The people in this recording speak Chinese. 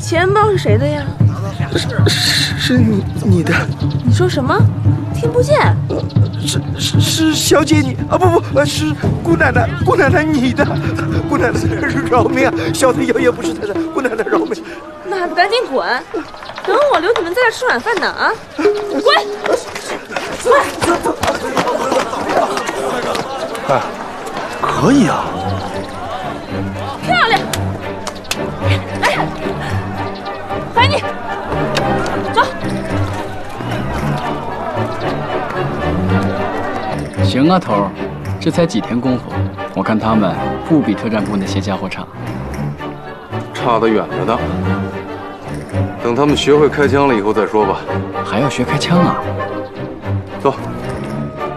钱包是谁的呀？ 是你的。 你说什么？听不见。 是小姐你啊不是姑奶奶你的。姑奶奶饶命啊！小的有眼不识泰山，姑奶奶饶命。 那还不赶紧滚！等我留你们在这吃晚饭呢啊！滚！ 哎，可以啊。 漂亮！哎，海你，走。 行啊，头儿，这才几天功夫，我看他们不比特战部那些家伙差， 差得远着呢。等他们学会开枪了以后再说吧。 还要学开枪啊？ 走。